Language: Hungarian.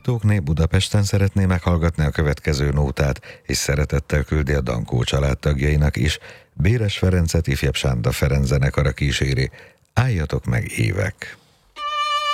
Tókné Budapesten szeretné meghallgatni a következő nótát, és szeretettel küldi a Dankó családtagjainak is. Béres Ferencet ifjabb Sánta Ferenc zenekara kíséri. Álljatok meg évek!